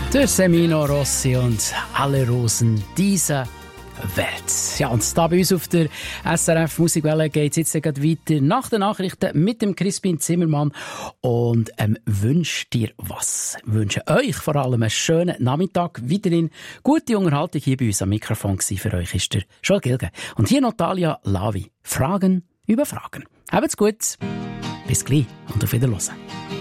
Der Semino Rossi und alle Rosen dieser Welt. Ja, und da bei uns auf der SRF Musikwelle geht es jetzt gerade weiter nach den Nachrichten mit dem Crispin Zimmermann und wünscht dir was. Wünsche euch vor allem einen schönen Nachmittag. Weiterhin gute Unterhaltung hier bei uns am Mikrofon gewesen. Für euch ist der Joel Gilge. Und hier Natalia Lavi. Fragen über Fragen. Habt's gut. Bis gleich und auf Wiederhören.